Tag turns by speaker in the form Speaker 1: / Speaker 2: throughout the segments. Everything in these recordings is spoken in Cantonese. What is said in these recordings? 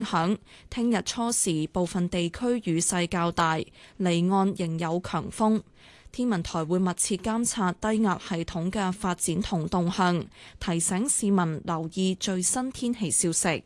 Speaker 1: 響，聽日初時部分地區雨勢較大，離岸仍有強風。天文台會密切監察低壓系統嘅發展同動向，提醒市民留意最新天氣消息。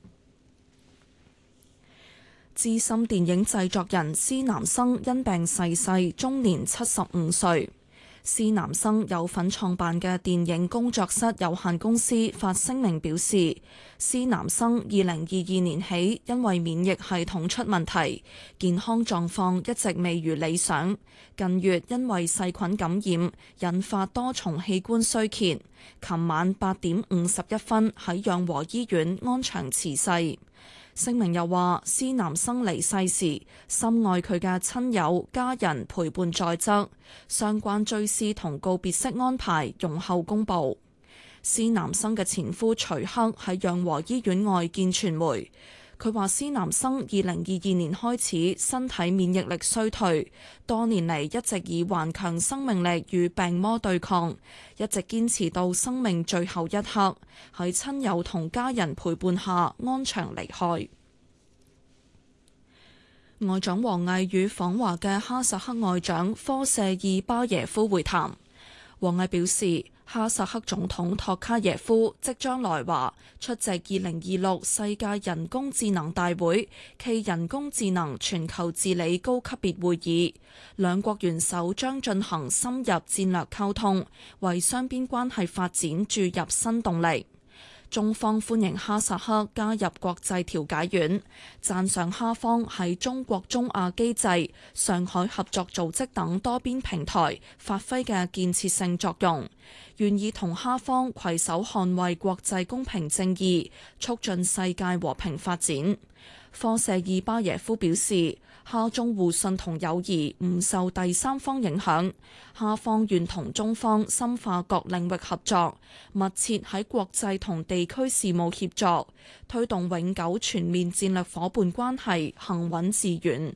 Speaker 1: 資深電影製作人施南生因病逝世，終年75歲。施南生有份創辦嘅電影工作室有限公司發聲明表示，施南生2022年起因為免疫系統出問題，健康狀況一直未如理想。近月因為細菌感染，引發多重器官衰竭。琴晚8點51分喺養和醫院安詳辭世。聲明又話，施南生離世時，深愛佢嘅親友家人陪伴在側，相關追思同告別式安排容後公佈。施南生嘅前夫徐克喺養和醫院外見傳媒，佢話施南生2022年開始身體免疫力衰退，多年嚟一直以頑強生命力與病魔對抗，一直堅持到生命最後一刻，喺親友同家人陪伴下安詳離開。外長王毅與訪華嘅哈薩克外長科舍爾巴耶夫會談。王毅表示，哈薩克總統托卡耶夫即將來華出席2026世界人工智能大會暨人工智能全球治理高級別會議，兩國元首將進行深入戰略溝通，為雙邊關係發展注入新動力。中方歡迎哈薩克加入國際調解院，讚賞哈方喺中國中亞機制、上海合作組織等多邊平台發揮嘅建設性作用，願意同哈方攜手捍衛國際公平正義，促進世界和平發展。科舍爾巴耶夫表示，哈中互信同友誼唔受第三方影響，哈方願同中方深化各領域合作，密切喺國際同地區事務協作，推動永久全面戰略夥伴關係行穩致遠。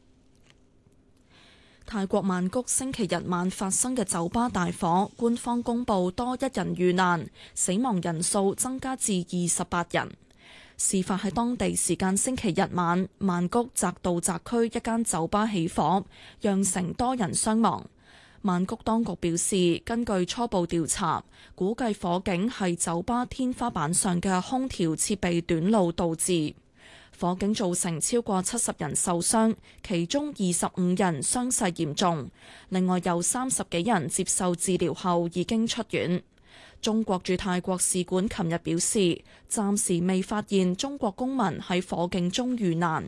Speaker 1: 泰國曼谷星期日晚發生嘅酒吧大火，官方公布多1人遇難，死亡人數增加至28人。事發喺當地時間星期日晚，曼谷澤道澤區一間酒吧起火，釀成多人傷亡。曼谷當局表示，根據初步調查，估計火警係酒吧天花板上嘅空調設備短路導致。火警造成超過70人受傷，其中25人傷勢嚴重，另外有30幾人接受治療後已經出院。中國駐泰國使館琴日表示，暫時未發現中國公民喺火警中遇難。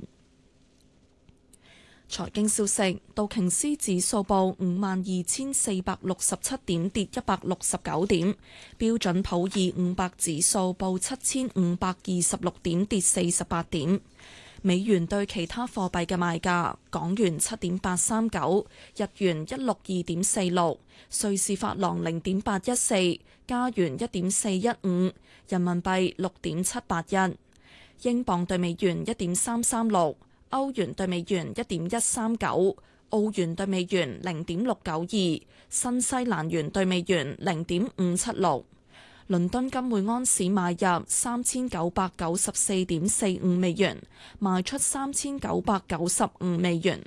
Speaker 1: 財經消息，道瓊斯指數報52,467點，跌169點；標準普爾500指數報7,526點，跌48點。美元對其他貨幣嘅賣價：港元7.839，日元162.46，瑞士法郎0.814，加元1.415，人民幣6.781，英鎊對美元1.336，歐元對美元1.139，澳元對美元0.692，新西蘭元對美元0.576。倫敦金每安士買入3994.45美元，賣出3995美元。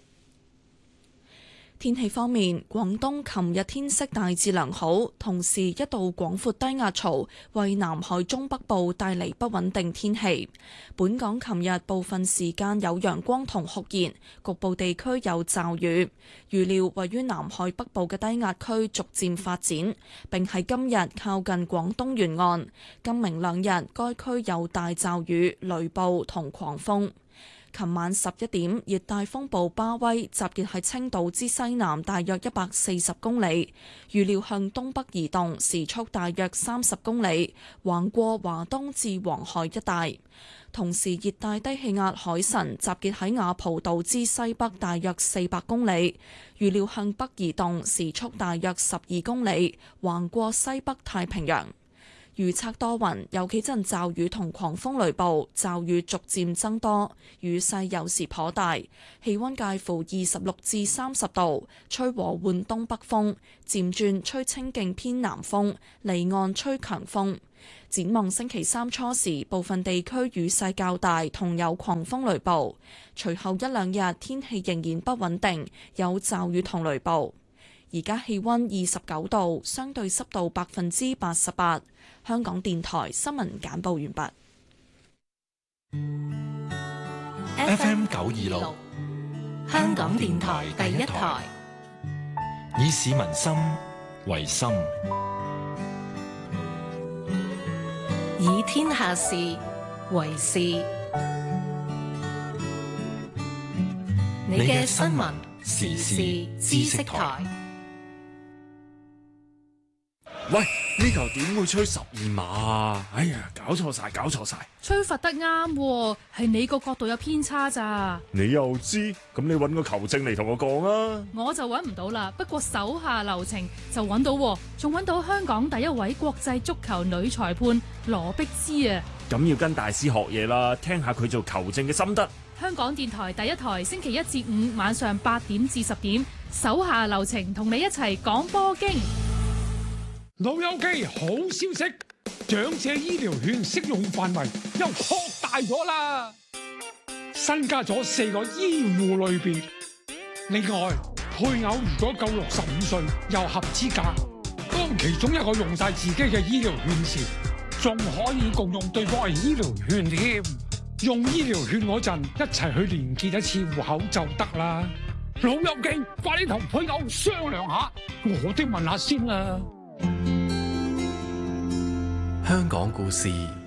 Speaker 1: 天氣方面，廣東琴日天色大致良好，同時一道廣闊低壓槽為南海中北部帶嚟不穩定天氣。本港琴日部分時間有陽光同酷熱，局部地區有驟雨。預料位於南海北部嘅低壓區逐漸發展，並喺今日靠近廣東沿岸。今明兩日該區有大驟雨、雷暴同狂風。琴晚11點，熱帶風暴巴威集結喺青島之西南大約140公里，預料向東北移動，時速大約30公里，橫過華東至黃海一帶。同時，熱帶低氣壓海神集結喺雅蒲島之西北大約400公里，預料向北移動，時速大約12公里，橫過西北太平洋。預測多雲，有幾陣驟雨同狂風雷暴，驟雨逐漸增多，雨勢有時頗大，氣溫介乎26至30度，吹和緩東北風，漸轉吹清勁偏南風，離岸吹強風。 展望星期三初時，部分地區雨勢較大，同有狂風雷暴。隨後一兩日天氣仍然不穩定，有驟雨同雷暴。而家氣溫29度，相對濕度88%。香港電台新聞簡報完
Speaker 2: 畢。FM 926，香港電台第一台，以市民心為心，
Speaker 3: 以天下事為事。你嘅新聞時事知識台。
Speaker 4: 喂，呢球點會吹12碼啊？哎呀，搞錯晒！
Speaker 5: 吹罰得啱，係你個角度有偏差咋？
Speaker 4: 你又知？咁你搵個球證嚟同我講啊！
Speaker 5: 我就搵唔到啦，不過手下留情就搵到，仲搵到香港第一位國際足球女裁判羅碧芝啊！
Speaker 4: 咁要跟大師學嘢啦，聽下佢做球證嘅心得。
Speaker 5: 香港電台第一台星期1至5晚上8點至10點，手下留情同你一齊講波經。
Speaker 6: 老友記，好消息，長者醫療券適用範圍又擴大咗啦，新加咗4個醫護類別。另外，配偶如果夠65歲又合資格，當其中一個用晒自己嘅醫療券時，仲可以共用對方嘅醫療券添。用醫療券嗰陣，一齊去連結一次戶口就得啦。老友記，快啲同配偶商量下，我都問下先啦。
Speaker 2: 香港故事